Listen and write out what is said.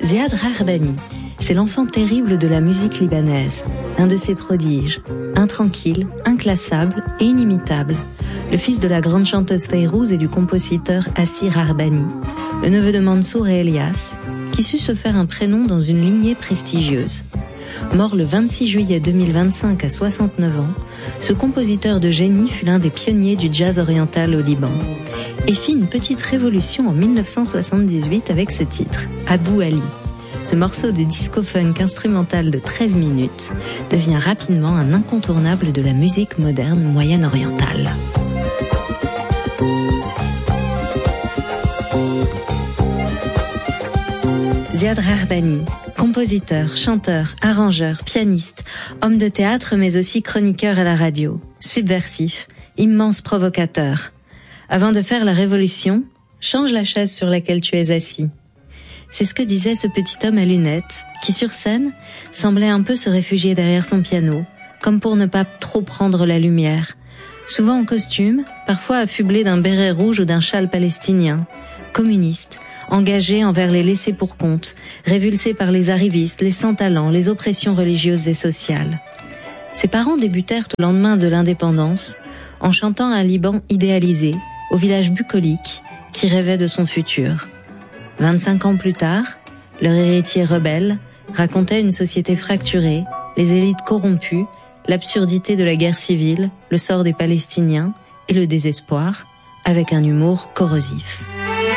Ziad Rahbani, c'est l'enfant terrible de la musique libanaise, un de ses prodiges, intranquille, inclassable et inimitable, le fils de la grande chanteuse Fayrouz et du compositeur Assi Rahbani, le neveu de Mansour et Elias, qui sut se faire un prénom dans une lignée prestigieuse. Mort le 26 juillet 2025 à 69 ans, ce compositeur de génie fut l'un des pionniers du jazz oriental au Liban et fit une petite révolution en 1978 avec ce titre, Abou Ali. Ce morceau de disco-funk instrumental de 13 minutes devient rapidement un incontournable de la musique moderne moyenne-orientale. Ziad Rahbani, compositeur, chanteur, arrangeur, pianiste, homme de théâtre mais aussi chroniqueur à la radio, subversif, immense provocateur. Avant de faire la révolution, change la chaise sur laquelle tu es assis. C'est ce que disait ce petit homme à lunettes, qui sur scène semblait un peu se réfugier derrière son piano, comme pour ne pas trop prendre la lumière, souvent en costume, parfois affublé d'un béret rouge ou d'un châle palestinien, communiste, engagé envers les laissés pour compte, révulsé par les arrivistes, les sans-talents, les oppressions religieuses et sociales. Ses parents débutèrent au lendemain de l'indépendance, en chantant un Liban idéalisé, au village bucolique, qui rêvait de son futur. 25 ans plus tard, leur héritier rebelle racontait une société fracturée, les élites corrompues, l'absurdité de la guerre civile, le sort des Palestiniens et le désespoir, avec un humour corrosif.